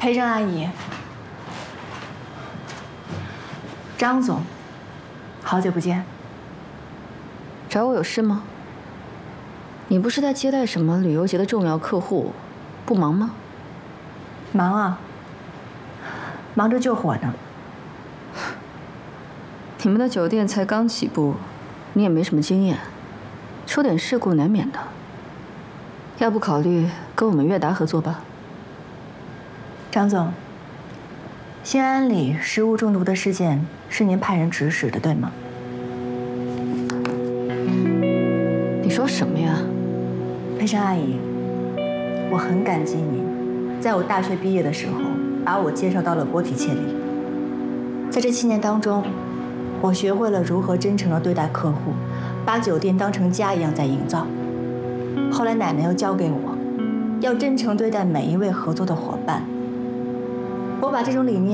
裴正阿姨，张总，好久不见。 找我有事吗？你不是在接待什么旅游节的重要客户，不忙吗？ 忙啊，忙着救火呢。 你们的酒店才刚起步，你也没什么经验，出点事故难免的。要不考虑跟我们悦达合作吧？ 张总，兴安里食物中毒的事件是您派人指使的，对吗？ 你说什么呀？ 裴生阿姨，我很感激您，在我大学毕业的时候把我介绍到了波提切利。在这7年当中，我学会了如何真诚地对待客户，把酒店当成家一样在营造。后来奶奶又教给我，要真诚对待每一位合作的伙伴。我把这种理念